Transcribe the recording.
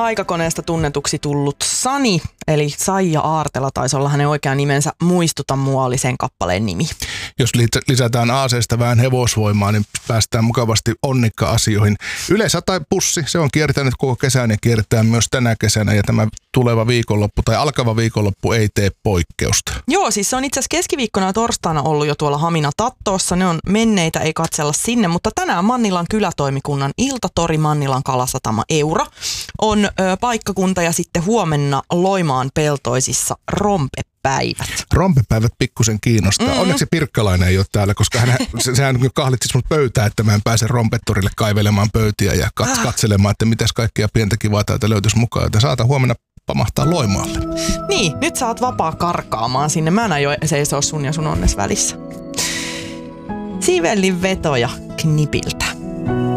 aikakoneesta tunnetuksi tullut Sani, eli Saija Aartela taisi olla hänen oikea nimensä, Muistuta mua oli sen kappaleen nimi. Jos lisätään aaseesta vähän hevosvoimaa, niin päästään mukavasti Onnikka-asioihin. Yle 100 pussi, se on kiertänyt koko kesän ja kiertää myös tänä kesänä, ja tämä tuleva viikonloppu tai alkava viikonloppu ei tee poikkeusta. Joo, siis se on itse asiassa keskiviikkona ja torstaina ollut jo tuolla Hamina Tattoossa. Ne on menneitä, ei katsella sinne, mutta tänään Mannilan kylätoimikunnan Iltatori Mannilan Kalasatama Euro on paikkakunta, ja sitten huomenna Loimaan peltoisissa rompepäivät. Rompepäivät pikkusen kiinnostaa. Onneksi Pirkkalainen ei ole täällä, koska sehän kahlitsisi mut pöytää, että mä en pääse Rompetorille kaivelemaan pöytiä ja katselemaan, että mitäs kaikkea pientä kivaa täältä löytyisi mukaan. Joten saatan huomenna pamahtaa Loimaalle. Niin, nyt sä oot vapaa karkaamaan sinne. Mä en aio seisoo sun ja sun onnes välissä. Sivellin vetoja Knipiltä.